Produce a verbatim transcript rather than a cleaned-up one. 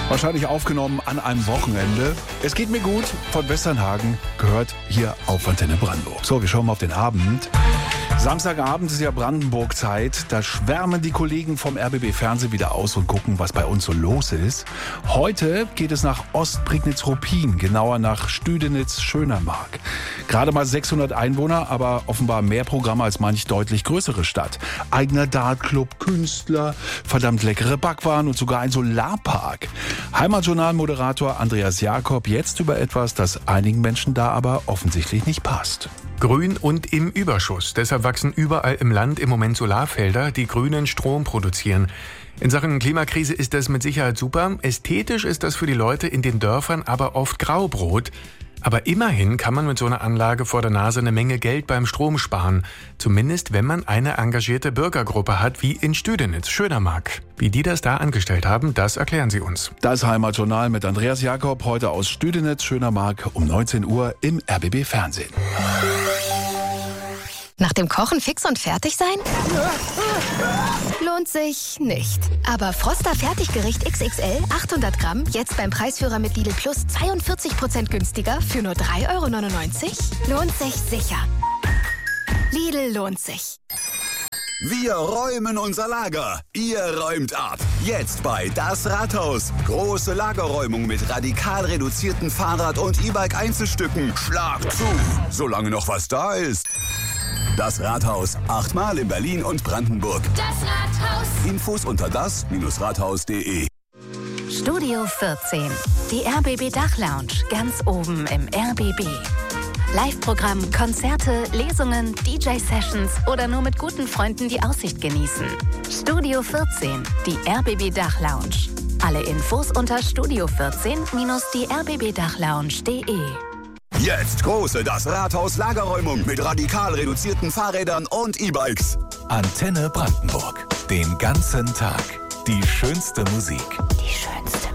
Wahrscheinlich aufgenommen an einem Wochenende. Es geht mir gut von Westernhagen, gehört hier auf Antenne Brandenburg. So, wir schauen mal auf den Abend. Samstagabend ist ja Brandenburg-Zeit. Da schwärmen die Kollegen vom R B B Fernsehen wieder aus und gucken, was bei uns so los ist. Heute geht es nach Ostprignitz-Ruppin, genauer nach Stüdenitz-Schönermark. Gerade mal sechshundert Einwohner, aber offenbar mehr Programme als manch deutlich größere Stadt. Eigener Dartclub, Künstler, verdammt leckere Backwaren und sogar ein Solarpark. Heimatjournal-Moderator Andreas Jakob jetzt über etwas, das einigen Menschen da aber offensichtlich nicht passt. Grün und im Überschuss. Deshalb wachsen überall im Land im Moment Solarfelder, die grünen Strom produzieren. In Sachen Klimakrise ist das mit Sicherheit super. Ästhetisch ist das für die Leute in den Dörfern aber oft Graubrot. Aber immerhin kann man mit so einer Anlage vor der Nase eine Menge Geld beim Strom sparen. Zumindest wenn man eine engagierte Bürgergruppe hat, wie in Stüdenitz, Schönermark. Wie die das da angestellt haben, das erklären sie uns. Das Heimatjournal mit Andreas Jakob, heute aus Stüdenitz, Schönermark um neunzehn Uhr im R B B Fernsehen. Nach dem Kochen fix und fertig sein? Lohnt sich nicht. Aber Froster Fertiggericht X X L achthundert Gramm jetzt beim Preisführer mit Lidl Plus zweiundvierzig Prozent günstiger für nur drei Euro neunundneunzig? Lohnt sich sicher. Lidl lohnt sich. Wir räumen unser Lager. Ihr räumt ab. Jetzt bei Das Rathaus. Große Lagerräumung mit radikal reduzierten Fahrrad- und E-Bike-Einzelstücken. Schlag zu, solange noch was da ist. Das Rathaus. Achtmal in Berlin und Brandenburg. Das Rathaus. Infos unter das Rathaus punkt de. Studio vierzehn. Die R B B Dachlounge. Ganz oben im R B B. Live-Programm, Konzerte, Lesungen, D J-Sessions oder nur mit guten Freunden die Aussicht genießen. Studio vierzehn. Die R B B Dachlounge. Alle Infos unter studio vierzehn die r b b dachlounge punkt de. Jetzt große Das Rathaus Lagerräumung mit radikal reduzierten Fahrrädern und E-Bikes. Antenne Brandenburg. Den ganzen Tag. Die schönste Musik. Die schönste